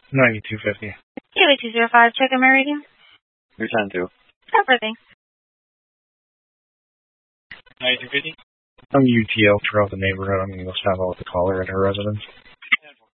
9250. Gateway 205, check on my reading. You're 10-2. Everything. 9250. I'm UTL throughout the neighborhood. I'm going to go stop out with the caller at her residence.